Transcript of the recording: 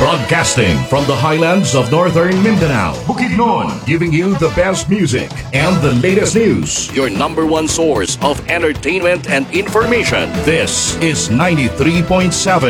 Broadcasting from the highlands of northern Mindanao, Bukidnon, giving you the best music and the latest news. Your number one source of entertainment and information. This is 93.7